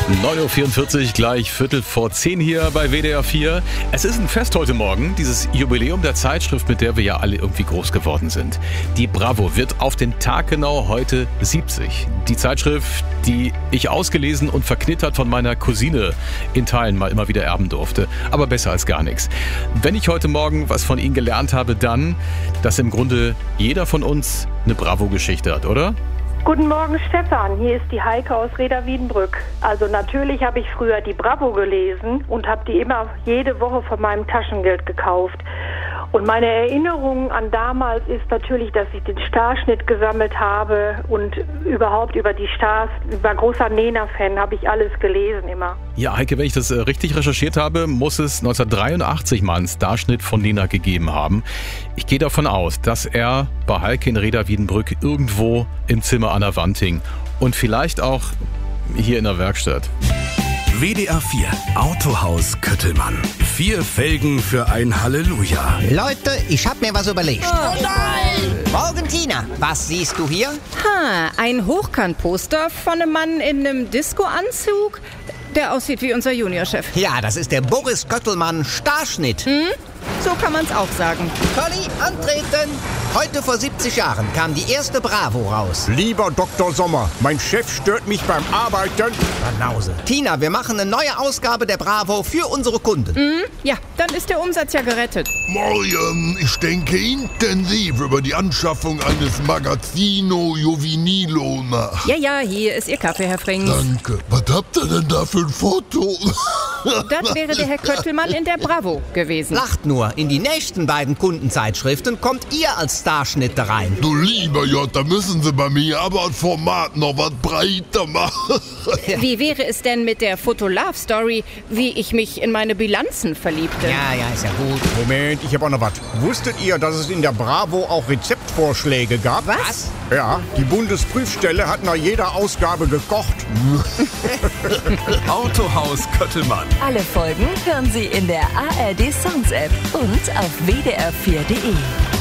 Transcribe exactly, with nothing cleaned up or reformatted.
neun Uhr vierundvierzig, gleich Viertel vor zehn hier bei W D R vier. Es ist ein Fest heute Morgen, dieses Jubiläum der Zeitschrift, mit der wir ja alle irgendwie groß geworden sind. Die Bravo wird auf den Tag genau heute siebzig. Die Zeitschrift, die ich ausgelesen und verknittert von meiner Cousine in Teilen mal immer wieder erben durfte. Aber besser als gar nichts. Wenn ich heute Morgen was von Ihnen gelernt habe, dann, dass im Grunde jeder von uns eine Bravo-Geschichte hat, oder? Guten Morgen, Stefan. Hier ist die Heike aus Reda-Wiedenbrück. Also natürlich habe ich früher die Bravo gelesen und habe die immer jede Woche von meinem Taschengeld gekauft. Und meine Erinnerung an damals ist natürlich, dass ich den Starschnitt gesammelt habe und überhaupt über die Stars, ich war großer Nena-Fan, habe ich alles gelesen immer. Ja, Heike, wenn ich das richtig recherchiert habe, muss es neunzehnhundertdreiundachtzig mal einen Starschnitt von Nena gegeben haben. Ich gehe davon aus, dass er bei Heike in Reda-Wiedenbrück irgendwo im Zimmer an der Wand hing und vielleicht auch hier in der Werkstatt. W D R vier Autohaus Köttelmann. Vier Felgen für ein Halleluja. Leute, ich hab mir was überlegt. Oh nein! Morgen, Tina. Was siehst du hier? Ha, ein Hochkantposter von einem Mann in einem Disco-Anzug, der aussieht wie unser Juniorchef. Ja, das ist der Boris Köttelmann Starschnitt. Hm? So kann man's auch sagen. Conny, antreten! Heute vor siebzig Jahren kam die erste Bravo raus. Lieber Doktor Sommer, mein Chef stört mich beim Arbeiten. Banause. Tina, wir machen eine neue Ausgabe der Bravo für unsere Kunden. Hm? Ja, dann ist der Umsatz ja gerettet. Morgen, ich denke intensiv über die Anschaffung eines Magazino Jovinilo nach. Ja, ja, hier ist Ihr Kaffee, Herr Frings. Danke. Was habt ihr denn da für ein Foto? Das wäre der Herr Köttelmann in der Bravo gewesen. Lacht nur, in die nächsten beiden Kundenzeitschriften kommt ihr als Starschnitt rein. Du lieber J, da müssen sie bei mir aber ein Format noch was breiter machen. Wie wäre es denn mit der Foto-Love-Story, wie ich mich in meine Bilanzen verliebte? Ja, ja, ist ja gut. Moment, ich habe auch noch was. Wusstet ihr, dass es in der Bravo auch Rezeptvorschläge gab? Was? Ja, die Bundesprüfstelle hat nach jeder Ausgabe gekocht. Autohaus Köttelmann. Alle Folgen hören Sie in der A R D Sounds App und auf w d r vier punkt d e.